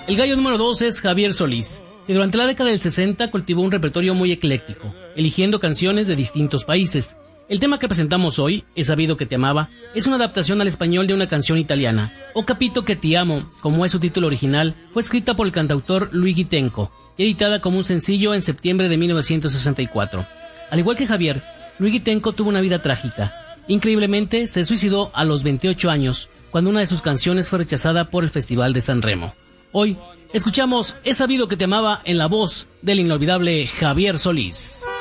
El gallo número 2 es Javier Solís, que durante la década del 60 cultivó un repertorio muy ecléctico, eligiendo canciones de distintos países. El tema que presentamos hoy, He sabido que te amaba, es una adaptación al español de una canción italiana. O Capito que ti amo, como es su título original, fue escrita por el cantautor Luigi Tenco y editada como un sencillo en septiembre de 1964. Al igual que Javier, Luigi Tenco tuvo una vida trágica. Increíblemente, se suicidó a los 28 años, cuando una de sus canciones fue rechazada por el Festival de San Remo. Hoy, escuchamos He sabido que te amaba en la voz del inolvidable Javier Solís.